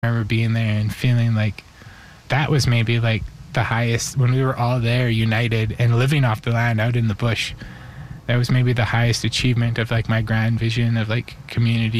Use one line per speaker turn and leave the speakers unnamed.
remember being there and feeling like that was maybe like the highest, when we were all there united and living off the land out in the bush. That was maybe the highest achievement of like my grand vision of like community